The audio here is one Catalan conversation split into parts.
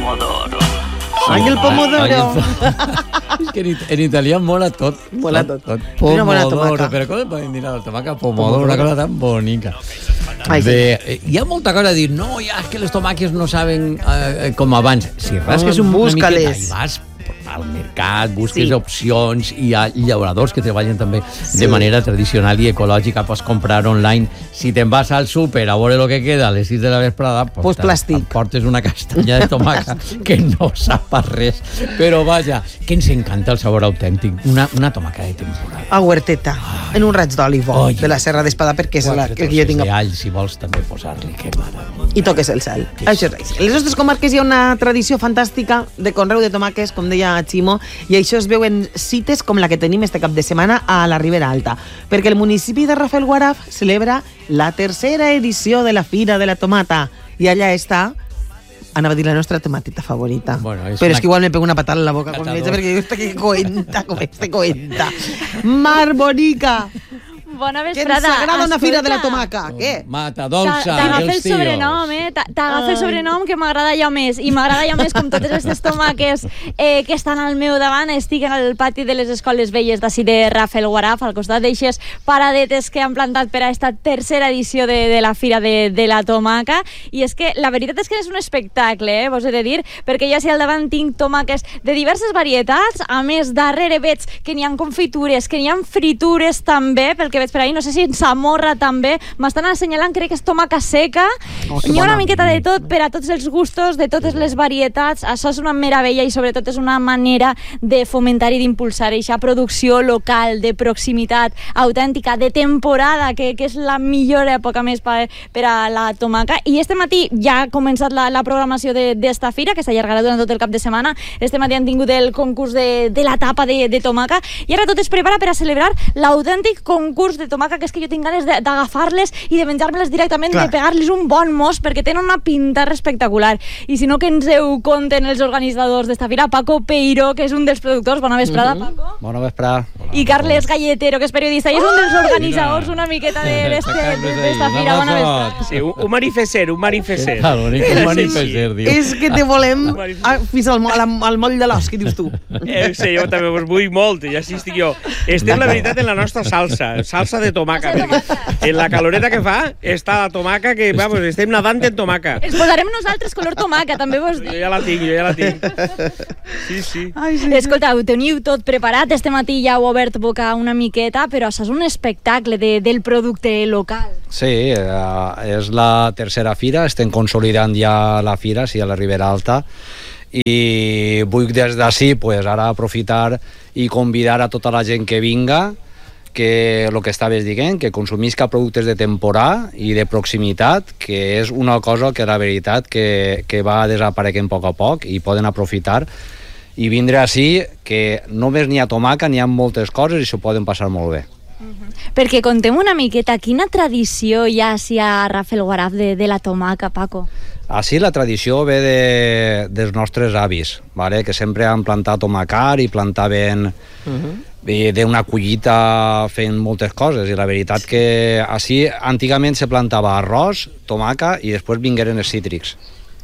pomodoro. Ai, el pomodoro. És que en italià mola tot. Mola tot. Pomodoro. Una bona tomaca. Però com poden dir la tomaca? Pomodoro, una cosa tan bonica. Ai, Bé, hi ha molta cosa a dir. No, ja és que les tomaques no saben com abans. Si rasques una miqueta i vas al mercat, busques opcions, hi ha llauradors que treballen també de manera tradicional i ecològica, pots comprar online. Si te'n vas al súper a veure el que queda a les 6 de la vesprada, pues plàstic. portes una castanya de tomaca que no sap a res. Però vaja, que ens encanta el sabor autèntic. Una tomaca de temporada. A huerteta, en un raig d'oli bo, de la Serra d'Espada, perquè és el que jo tinc. All, si vols també posar-li, que meravella. I toques el cel. Això és res. En les nostres comarques hi ha una tradició fantàstica de conreu de tomaques, com deia Ximo, i això es veu en cites com la que tenim este cap de setmana a la Ribera Alta, perquè el municipi de Rafelguaraf celebra la tercera edició de la Fira de la Tomata, i allà està, anava a dir la nostra tomateta favorita, bueno, però és que igual me pego una patada en la boca quan veig, perquè jo estic coenta. Mar bonica! Bona Que vesprada. ens agrada una Fira de la tomaca. Què? Mata dolça, T'agafa el sobrenom, T'agafa el sobrenom que m'agrada ja més. I m'agrada ja més com totes aquestes tomaques que estan al meu davant. Estic en el pati de les escoles velles d'ací de Rafelguaraf, al costat d'eixes paradetes que han plantat per a esta tercera edició de la Fira de la Tomaca. I és que la veritat és que és un espectacle, vos he de dir, perquè ja si al davant tinc tomaques de diverses varietats, a més darrere veig que n'hi ha confitures, que n'hi ha fritures també, pel que veig per ahí, no sé si en Samorra també, m'estan assenyalant, crec que és tomaca seca, hi ha una miqueta de tot per a tots els gustos, de totes les varietats. Això és una meravella i sobretot és una manera de fomentar i d'impulsar aquesta producció local, de proximitat, autèntica, de temporada, que és la millor època més per a la tomaca. I este matí ja ha començat la programació d'esta fira, que s'allargarà durant tot el cap de setmana. Este matí han tingut el concurs de la tapa de tomaca i ara tot es prepara per a celebrar l'autèntic concurs de tomaca, que és que jo tinc ganes d'agafar-les i de menjar-me-les directament, de pegar-les un bon mos, perquè tenen una pinta espectacular. I si no, que ens ho conten els organitzadors d'esta fira, Paco Peiró, que és un dels productors. Bona vesprada, Paco. Bona vesprada. I Carles Galletero, que és periodista i és un dels organitzadors una miqueta d'esta fira. Bona vesprada. Sí, un manifester, un manifester. Claro, un manifester, diu. És que te volem fins al moll de l'os, que dius tu. Sí, jo també us vull molt, i així estic jo. Estem, la veritat, en la nostra salsa de tomaca, perquè en la caloreta que fa està la tomaca que, vamos, estem nadant en tomaca. Ens posarem nosaltres color tomaca, també vos dic. Jo ja la tinc. Sí. Ai, sí. Escolta, ho teniu tot preparat, este matí ja heu obert boca una miqueta, però això és un espectacle del producte local. Sí, és la tercera fira, estem consolidant ja la fira, sí, a la Ribera Alta, i vull des d'ací, pues, ara aprofitar i convidar a tota la gent que vinga, que el que estaves dient, que consumisca productes de temporada i de proximitat, que és una cosa que la veritat que va desapareguent a poc i poden aprofitar i vindre així, que només n'hi ha tomaca, n'hi ha moltes coses i s'ho poden passar molt bé. Perquè contem una miqueta, quina tradició hi ha així a Rafelguaraf de la tomaca, Paco? Així la tradició ve dels nostres avis, ¿vale? Que sempre han plantat tomacar i plantaven d'una collita fent moltes coses, i la veritat que així antigament se plantava arròs, tomaca i després vingueren els cítrics.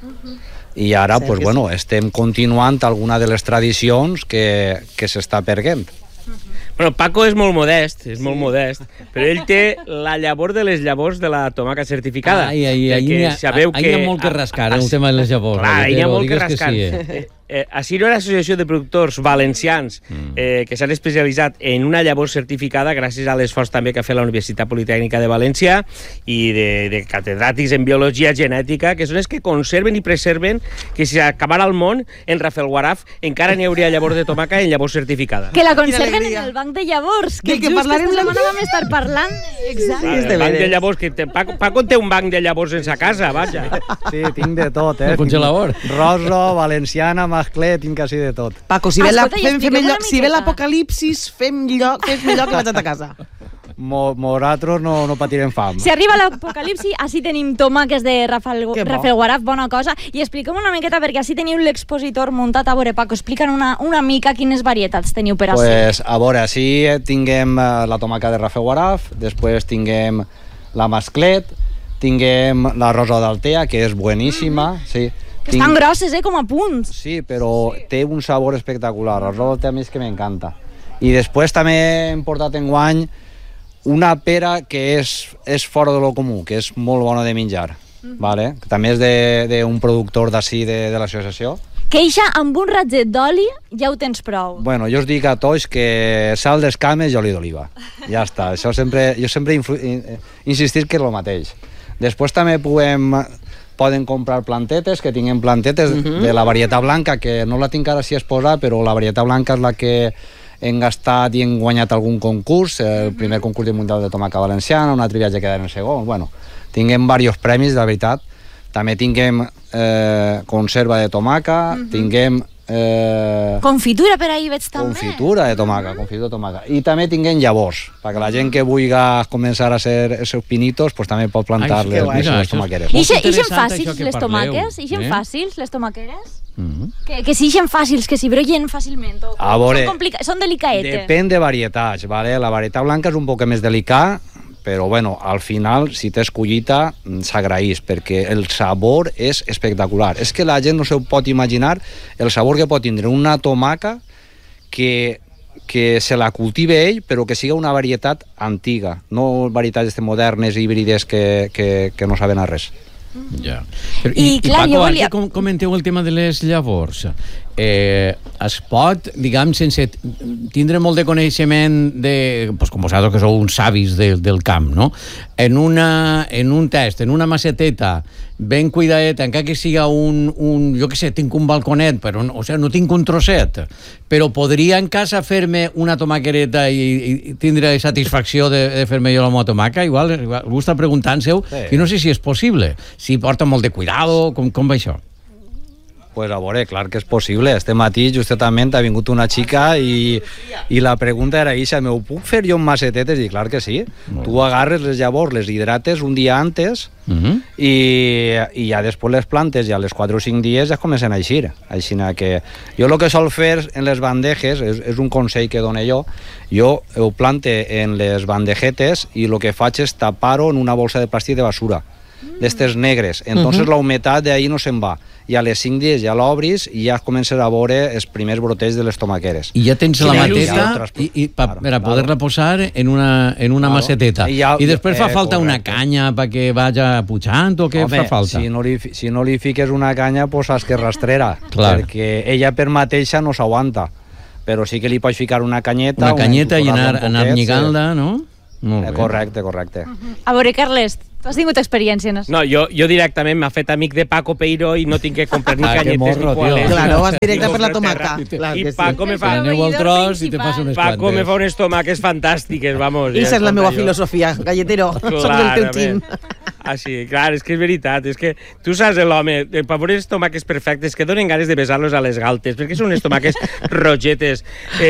I ara, pues, bueno, estem continuant alguna de les tradicions que s'està perdent. Bueno, Paco és molt modest, però ell té la llavor de les llavors de la tomaca certificada. Hi ha molt que rascar, el tema de les llavors. Clar, hi ha molt que rascar. Així no era l'associació de productors valencians que s'han especialitzat en una llavor certificada gràcies a l'esforç també que ha fet la Universitat Politècnica de València i de catedràtics en biologia genètica, que són els que conserven i preserven que si acabara el món, en Rafelguaraf encara n'hi hauria llavor de tomaca en llavor certificada. Que la conserven en el banc de llavors, que just aquesta setmana vam estar parlant. Exacte. El banc de llavors, que Paco té un banc de llavors en sa casa, vaja. Sí, tinc de tot, El congelador. Rosa, valenciana, masclet, tinc quasi de tot. Paco, si ve l'apocalipsis, fes millor que vaig a ta casa. Nosaltres no patirem fam. Si arriba l'apocalipsi, així tenim tomaques de Rafelguaraf, bona cosa. I expliquem una miqueta, perquè així teniu l'expositor muntat. A veure, Paco, explica'n una mica quines varietats teniu per així. Pues, a veure, així tinguem la tomaca de Rafelguaraf, després tinguem la masclet, tinguem la rosa d'Altea, que és bueníssima, sí. Estan grosses, com a punts. Sí, però té un sabor espectacular. El roll a mi és que m'encanta. I després també hem portat enguany una pera que és fora de lo comú, que és molt bona de menjar. Vale? També és d'un productor d'ací de l'associació. Que eixa amb un ratget d'oli ja ho tens prou. Bueno, jo us dic a tots que sal d'escames i oli d'oliva. Ja està. Això jo sempre insistir que és el mateix. Després també poden comprar plantetes, que tinguem plantetes de la varietat blanca, que no la tinc ara si exposar, però la varietat blanca és la que hem gastat i hem guanyat algun concurs, el primer concurs del Mundial de Tomaca Valenciana, un altre viatge quedar en segon. Bueno, tinguem diversos premis, de veritat. També tinguem conserva de tomaca, tinguem... Confitura per ahir veig també. Confitura de tomaca. I també tinguem llavors, perquè la gent que vulgui començar a ser els seus pinitos, pues també pot plantar les tomaqueres. Ixen fàcils les tomaques? Ixen fàcils les tomaqueres? Que si ixen fàcils, que si brollen fàcilment. A veure, són delicaetes. Depèn de varietats, ¿vale? La varietat blanca és un poc més delicada, però bueno, al final, si tens collita, s'agraeix, perquè el sabor és espectacular. És que la gent no se pot imaginar el sabor que pot tindre una tomaca que se la cultive ell, però que siga una varietat antiga, no varietats modernes i híbrides que no saben a res. Ja. I Paco, ara que comenteu el tema de les llavors, es pot, diguem, sense tindre molt de coneixement com vosaltres que sou uns savis del camp, no? En un test, en una maceteta ben cuidadeta, encara que siga jo què sé, tinc un balconet, però no tinc un trosset, però podria en casa fer-me una tomaquereta i tindre satisfacció de fer-me jo la meva tomaca? Igual algú està preguntant-se-ho i no sé si és possible, si porta molt de cuidado, com va això? Pues a veure, clar que és possible. Este matí justament ha vingut una xica i la pregunta era eixa, m'ho puc fer jo en macetetes? I clar que sí. Tu agarres les llavors, les hidrates un dia antes i ja després les plantes i a les 4 o 5 dies ja comencen a eixir. Així que jo el que sol fer en les bandejes, és un consell que dono jo ho plante en les bandejetes i el que faig és tapar-ho en una bolsa de plàstic de basura, d'estes negres. Entonces la humitat d'ahí no se'n va. I a les 5 dies ja l'obris i ja comences a veure els primers brotets de les tomaqueres. I ja tens la mateta per a poder-la posar en una maceteta. I després fa falta una canya perquè vagi pujant o què fa falta? Si no li fiques una canya, pues saps que és rastrera, perquè ella per mateixa no s'aguanta. Però sí que li pots ficar una canyeta. Una canyeta i anar lligant-la, no? Correcte. A veure, Carles, tu has tingut experiència, no? No, jo directament m'ha fet amic de Paco Peiro i no tinc que comprar ni canyetes ni quales. Claro, vas directe per la tomaca. I Paco me fa... Aneu al tros i te fas unes plantes. Paco me fa unes tomaques fantàstiques, vamos. I esa és la meva filosofia, galletero. Soc del teu team. Ah, sí, clar, és que és veritat. És que tu saps l'home, per veure les tomaques perfectes, que donen ganes de besar-los a les galtes, perquè són unes tomaques rogetes.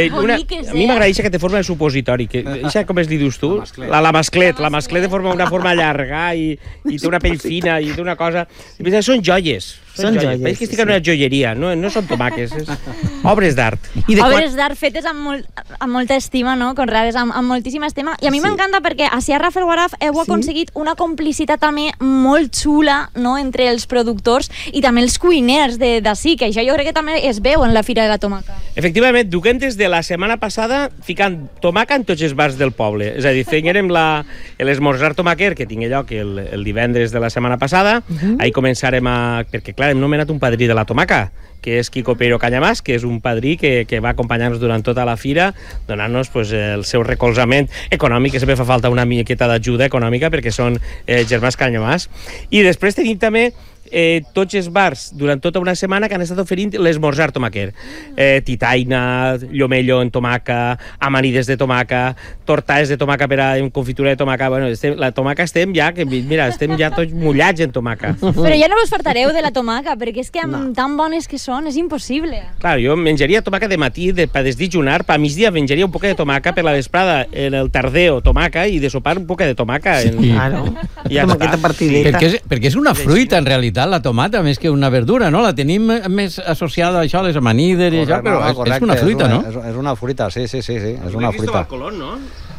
A mi m'agrada que te forma el supositori. Això com es dius tu? La masclet. La masclet de forma una forma llarga i té una pell fina i té una cosa... Són joies. Són joies. Veig que estic en una joieria, no són tomaques, és obres d'art. Obres d'art fetes amb molta estima, no? Conreades amb moltíssima estima. I a mi m'encanta perquè a Sierra Felguaraf heu aconseguit una complicitat també molt xula, no?, entre els productors i també els cuiners d'ací, que això jo crec que també es veu en la Fira de la Tomaca. Efectivament, duquem des de la setmana passada ficant tomaca en tots els bars del poble. És a dir, fèiem l'esmorzar tomaquer, que tinc lloc el divendres de la setmana passada. Ahir començarem perquè, clar, hem nomenat un padrí de la tomaca, que és Quico Peiro Canyamàs, que és un padrí que va acompanyar-nos durant tota la fira, donant-nos el seu recolzament econòmic, que sempre fa falta una miqueta d'ajuda econòmica perquè són germans Canyamàs. I després tenim també tots els bars durant tota una setmana que han estat oferint l'esmorzar tomaquer. Titaina, llomello en tomaca, amanides de tomaca, tortades de tomaca en confitura de tomaca. Bueno, la tomaca estem ja tots mullats en tomaca. Però ja no us fartareu de la tomaca, perquè és que amb tan bones que són és impossible. Clar, jo menjaria tomaca de matí per desdijunar, per migdia menjaria un poc de tomaca, per la vesprada, en el tardeo, tomaca, i de sopar un poc de tomaca. Tomaqueta partideta. Perquè és una fruita, en realitat, la tomata, més que una verdura, no? La tenim més associada a això, a les amanides i això, però és una fruita, no? És una fruita, sí, és una fruita. Colón, no?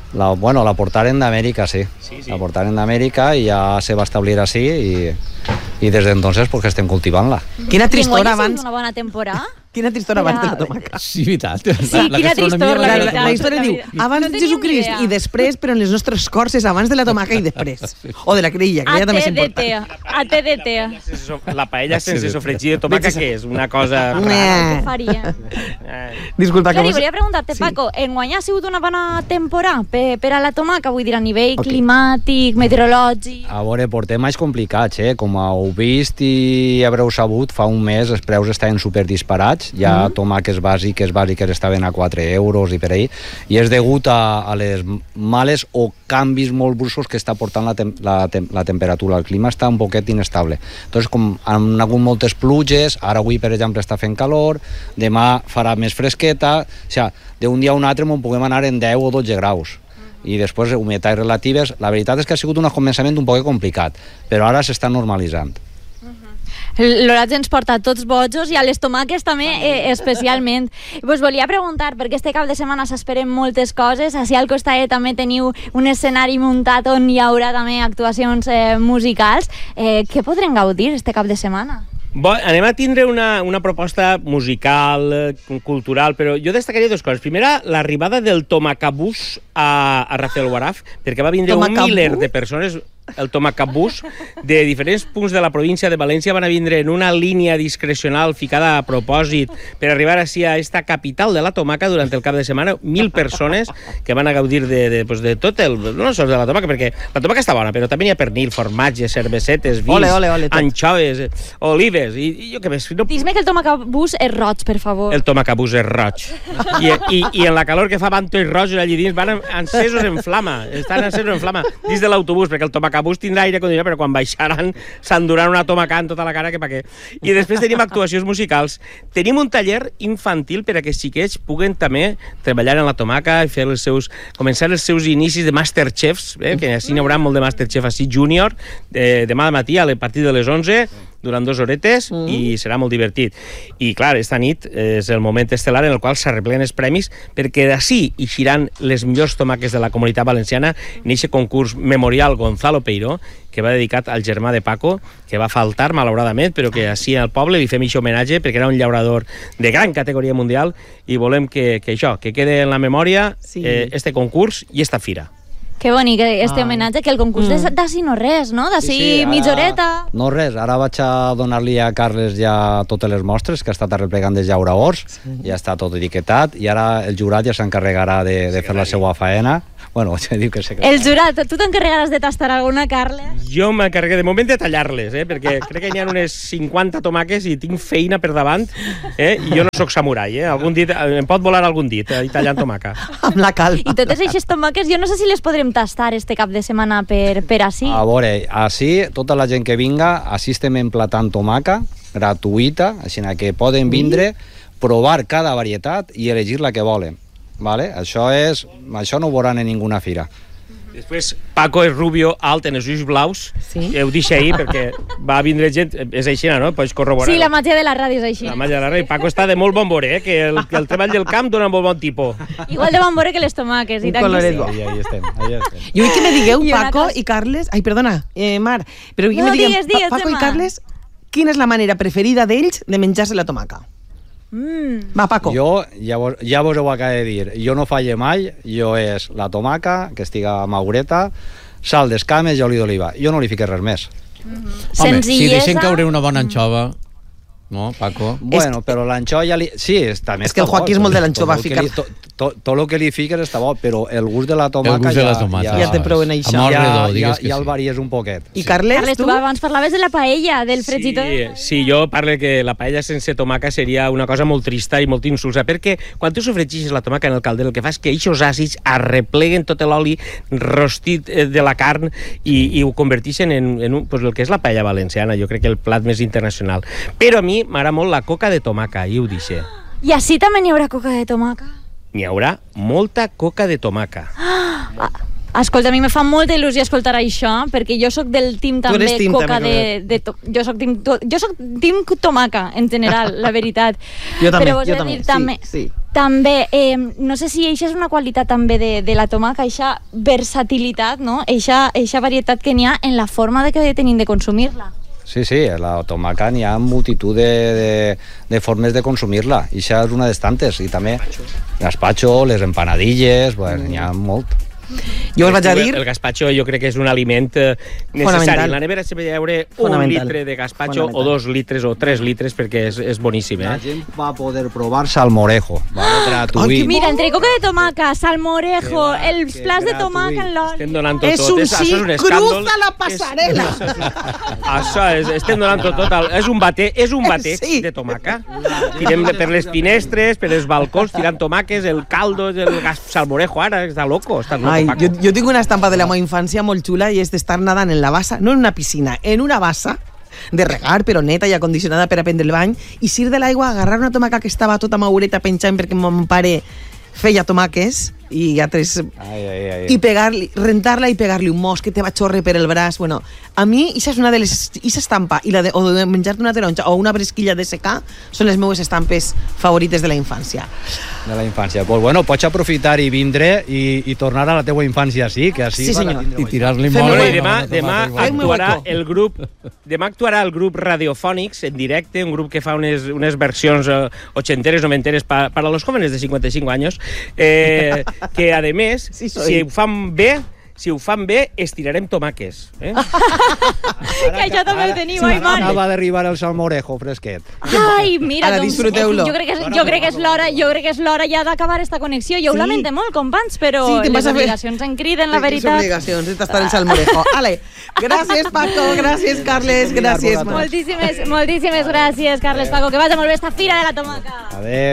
La portaren d'Amèrica, sí. La portaren d'Amèrica i ja se va establir així i i des d'entonces pues, que estem cultivant-la. Quina tristora abans... Una bona temporada? Quina tristora abans de la tomaca. Sí, veritat. Sí, quina tristora, la veritat. La història diu, abans de Jesucrist i després, però en les nostres cors és abans de la tomaca i després. O de la crilla, que ja també és important. ATDT. La paella sense sofregir de tomaca, què és? Una cosa rara. Què faria? Disculpa, que volia preguntar-te, Paco, enguany ha sigut una bona temporada per a la tomaca, vull dir, a nivell climàtic, meteorològic... A veure, portem anys complicats, com heu vist i haureu sabut, fa un mes els preus estaven superdisparats, ja tomàquets bàsiques estaven a 4 euros i per ahí, i és degut a les males o canvis molt bruscos que està portant la temperatura. El clima està un poquet inestable. Entonces, com han hagut moltes pluges, ara avui, per exemple, està fent calor, demà farà més fresqueta, o sigui, d'un dia a un altre m'ho puguem anar en 10 o 12 graus. I després, humitats relatives, la veritat és que ha sigut un començament un poc complicat, però ara s'està normalitzant. L'oratge ens porta a tots bojos i a les tomaques també especialment. Vos volia preguntar, perquè este cap de setmana s'esperen moltes coses, així al costat també teniu un escenari muntat on hi haurà també actuacions musicals. Què podrem gaudir este cap de setmana? Anem a tindre una proposta musical, cultural, però jo destacaria dues coses. Primera, l'arribada del Tomacabús a Rafael Guaraf, perquè va vindre un miler de persones, el Tomacabús, de diferents punts de la província de València, van a vindre en una línia discrecional ficada a propòsit per arribar així a esta capital de la tomaca durant el cap de setmana. 1.000 persones que van a gaudir de tot no sols de la tomaca, perquè la tomaca està bona, però també hi ha pernil, formatge, cervesetes, vins, anxoves, olives, i jo què més... Dis-me que el Tomacabús és roig, per favor. El Tomacabús és roig. I en la calor que fa van tots rojos allà dins, van encesos en flama, estan encesos en flama dins de l'autobús, perquè el Tomacabús tindrà aire condicionat, però quan baixaran s'enduran una tomaca en tota la cara que pa què. I després tenim actuacions musicals. Tenim un taller infantil per a que els xiquets puguen també treballar en la tomaca i fer començar els seus inicis de Masterchefs, que així n'hi haurà molt de Masterchef així júnior, demà de matí a partir de les 11, durant 2 horetes, i serà molt divertit. I clar, esta nit és el moment estel·lar en el qual s'arrepleguen els premis, perquè d'ací eixiran les millors tomaques de la Comunitat Valenciana en aquest concurs memorial Gonzalo Peiró, que va dedicat al germà de Paco, que va faltar malauradament, però que així al poble li fem aquest homenatge perquè era un llaurador de gran categoria mundial i volem que quede en la memòria este concurs i esta fira. Que bonic este homenatge, que el concurs d'ací no res, no? D'ací mitja horeta... No res, ara vaig a donar-li a Carles ja totes les mostres que ha estat arreplegant dels llauradors, ja està tot etiquetat, i ara el jurat ja s'encarregarà de fer la seva faena. Bueno, ja diu que sé que... El jurat, tu t'encarregaràs de tastar alguna, Carles? Jo m'encarregué de moment de tallar-les, perquè crec que n'hi ha unes 50 tomaques i tinc feina per davant, i jo no sóc samurai, algun dit, em pot volar algun dit, tallant tomaca. Amb la calma. I totes aquestes tomaques, jo no sé si les podrem tastar este cap de setmana per ací. A veure, ací, tota la gent que vinga, ací estem emplatant tomaca gratuïta, així que poden vindre, provar cada varietat i elegir la que volen. Vale? Això no ho veuran en ninguna fira. Després, Paco és rubio, alt, en els ulls blaus, ho deixo ahir perquè va vindre gent, és així, no? Pots corroborar. Sí, la màgia de la ràdio és així. La màgia de la ràdio. Paco està de molt bon veure, que el treball del camp dona molt bon tipus. Igual de bon veure que les tomaques. Un coloret bo. Ahí estem. Jo vull que me digueu, Paco i Carles... Ai, perdona, Mar. Però vull que me digueu, Paco i Carles, quina és la manera preferida d'ells de menjar-se la tomaca? Va, Paco. Jo, ja vos ho acabo de dir, jo no falle mai, jo és la tomaca, que estiga maureta, sal d'escames i oli d'oliva. Jo no li fiqué res més. Home, si deixen caure una bona anxova, no, Paco? Bueno, però l'anxova ja li... Sí, també és que el Joaquí és molt de l'anxova. Tot el que li fiques està bo, però el gust de la tomaca ja te prou en això. Ja el varies un poquet. I Carles, tu abans parlaves de la paella, del fregit. Sí, jo parlo que la paella sense tomaca seria una cosa molt trista i molt insulsa, perquè quan tu sofregixes la tomaca en el calder, el que fa és que aquests àcids arrepleguen tot l'oli rostit de la carn i ho converteixen en el que és la paella valenciana, jo crec que el plat més internacional. Però a mi m'agrada molt la coca de tomaca, i ho dixe. I així també n'hi haurà coca de tomaca? N'hi haurà molta coca de tomaca. Escolta, a mi me fa molta il·lusió escoltar això, perquè jo sóc del team també coca de... Jo soc team tomaca, en general, la veritat. Jo també, sí. També, no sé si això és una qualitat també de la tomaca, aquesta versatilitat, no? Aquesta varietat que n'hi ha en la forma de que tenim de consumir-la. Sí, la tomaca n'hi ha multitud de formes de consumir-la, i això és una de tantes, i també gazpacho, les empanadilles, n'hi ha molt. Jo us vaig a dir... El gazpacho jo crec que és un aliment necessari. En la nevera s'ha de veure un litre de gazpacho o 2 litres o 3 litres perquè és boníssim. La gent va poder provar salmorejo, gratuït. Mira, entre coca de tomaca, salmorejo, els plats de tomaca en l'oli. Estem donant tot. És un sí, cruza la passarel·la. Això és, estem donant tot. És un bateig de tomaca. Tirem per les finestres, per els balcons, tirant tomaques, el caldo, el salmorejo ara, està loco, està loco. Jo tinc una estampa de la meva infància molt xula i és d'estar nedant en la bassa, no en una piscina, en una bassa de regar, però neta i acondicionada per a prendre el bany, i sir de l'aigua, agarrar una tomaca que estava tota maureta penjant perquè mon pare feia tomaques i altres... I pegar-li, rentar-la i pegar-li un mos que te va xorre per el braç. Bueno, a mi, això és una de les... Ixa estampa, o de menjar-te una taronja o una bresquilla de secà, són les meves estampes favorites de la infància. De la infància. Pues bueno, pots aprofitar i vindre i tornar a la teua infància, sí? Que així sí, senyor. I tirar-li molt. Demà actuarà el grup Radiofònics en directe, un grup que fa unes versions ochenteres, noventeres para los jóvenes de 55 anys, que a més, si ho fan bé, estirarem tomaques. Que això també ho teniu, Ayman. Acaba d'arribar el salmorejo fresquet. Ai, mira, ara disfruteu-lo. Jo crec que és l'hora ja d'acabar esta connexió. Jo ho lamento molt, companys, però les obligacions en criden, la veritat. Les obligacions, d'estar el salmorejo. Ale, gràcies, Paco, gràcies, Carles, gràcies. Moltíssimes gràcies, Carles, Paco. Que vagi molt bé esta fira de la tomaca. Adéu.